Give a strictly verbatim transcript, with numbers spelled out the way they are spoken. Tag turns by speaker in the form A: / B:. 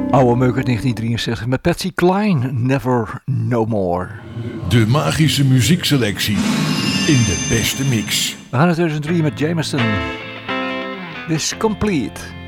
A: Oude meuk uit negentien drieënzestig met Patsy Cline, Never No More.
B: De magische muziekselectie in de beste mix.
A: We gaan naar tweeduizend drie met Jameson. This Complete.